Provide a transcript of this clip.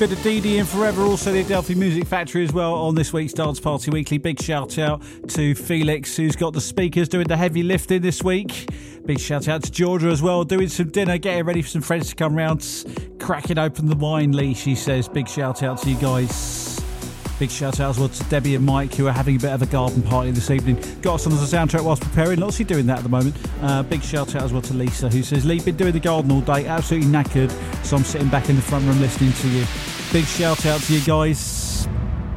bit of Dee Dee and Forever, also the Adelphi Music Factory as well on this week's Dance Party Weekly. Big shout out to Felix, who's got the speakers doing the heavy lifting this week. Big shout out to Georgia as well, doing some dinner, getting ready for some friends to come round, cracking open the wine, Lee, she says. Big shout out to you guys. Big shout out as well to Debbie and Mike, who are having a bit of a garden party this evening. Got us on as a soundtrack whilst preparing. Lots of doing that at the moment. Big shout out as well to Lisa, who says, Lee, been doing the garden all day, absolutely knackered, so I'm sitting back in the front room listening to you. Big shout out to you guys.